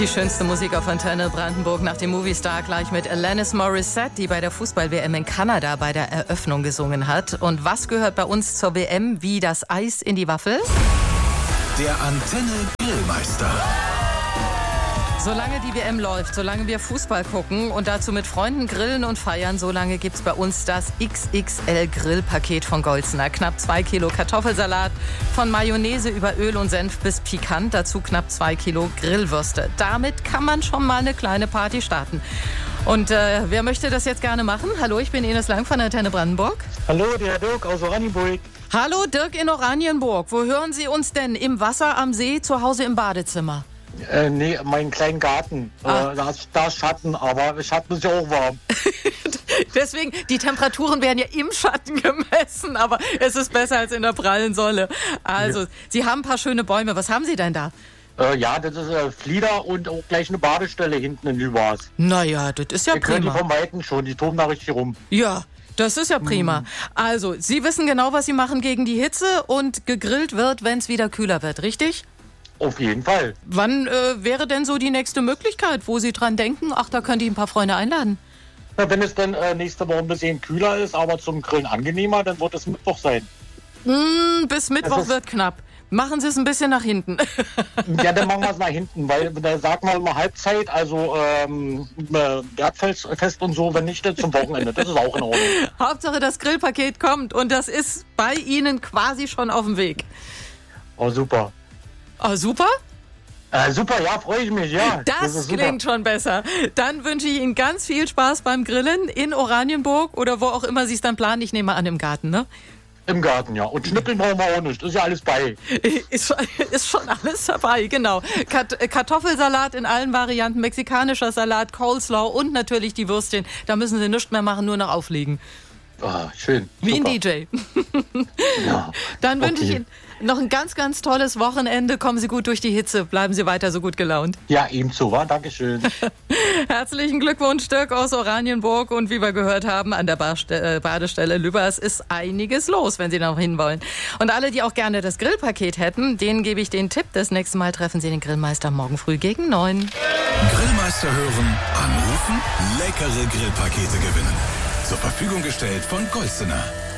Die schönste Musik auf Antenne Brandenburg nach dem Moviestar gleich mit Alanis Morissette, die bei der Fußball-WM in Kanada bei der Eröffnung gesungen hat. Und was gehört bei uns zur WM wie das Eis in die Waffel? Der Antenne Grillmeister. Solange die WM läuft, solange wir Fußball gucken und dazu mit Freunden grillen und feiern, solange gibt es bei uns das XXL-Grillpaket von Golzener. Knapp 2 Kilo Kartoffelsalat, von Mayonnaise über Öl und Senf bis pikant, dazu knapp 2 Kilo Grillwürste. Damit kann man schon mal eine kleine Party starten. Und wer möchte das jetzt gerne machen? Hallo, ich bin Ines Lang von Antenne Brandenburg. Hallo, der Dirk aus Oranienburg. Hallo, Dirk in Oranienburg. Wo hören Sie uns denn? Im Wasser, am See, zu Hause im Badezimmer? Nee, meinen kleinen Garten. Da ist Schatten, aber Schatten ist ja auch warm. Deswegen, die Temperaturen werden ja im Schatten gemessen, aber es ist besser als in der prallen Sonne. Also, Sie haben ein paar schöne Bäume. Was haben Sie denn da? Ja, das ist Flieder und auch gleich eine Badestelle hinten in Lübars. Naja, das ist ja Wir können die prima. vom Weiten schon, die toben da richtig rum. Ja, das ist ja prima. Also, Sie wissen genau, was Sie machen gegen die Hitze und gegrillt wird, wenn es wieder kühler wird, richtig? Auf jeden Fall. Wann wäre denn so die nächste Möglichkeit, wo Sie dran denken, ach, da könnte ich ein paar Freunde einladen? Na, wenn es dann nächste Woche ein bisschen kühler ist, aber zum Grillen angenehmer, dann wird es Mittwoch sein. Bis Mittwoch wird knapp. Machen Sie es ein bisschen nach hinten. Ja, dann machen wir es nach hinten, weil da sagt man immer Halbzeit, also Bergfest und so, wenn nicht, dann zum Wochenende. Das ist auch in Ordnung. Hauptsache, das Grillpaket kommt und das ist bei Ihnen quasi schon auf dem Weg. Oh, super. Oh, super? Super, ja, freue ich mich, ja. Das ist super. klingt schon besser. Dann wünsche ich Ihnen ganz viel Spaß beim Grillen in Oranienburg oder wo auch immer Sie es dann planen. Ich nehme an, im Garten, ne? Im Garten, ja. Und Schnippeln brauchen wir auch nicht. Ist ja alles bei. Ist schon alles dabei, genau. Kartoffelsalat in allen Varianten, mexikanischer Salat, Coleslaw und natürlich die Würstchen. Da müssen Sie nichts mehr machen, nur noch auflegen. Schön. Wie super. ein DJ. Ja. Dann wünsche ich Ihnen noch ein ganz, ganz tolles Wochenende. Kommen Sie gut durch die Hitze. Bleiben Sie weiter so gut gelaunt. Ja, ebenso, wa? Dankeschön. Herzlichen Glückwunsch, Dirk aus Oranienburg. Und wie wir gehört haben, an der Badestelle Lübars ist einiges los, wenn Sie noch hinwollen. Und alle, die auch gerne das Grillpaket hätten, denen gebe ich den Tipp. Das nächste Mal treffen Sie den Grillmeister morgen früh gegen 9. Grillmeister hören, anrufen, leckere Grillpakete gewinnen. Zur Verfügung gestellt von Golzener.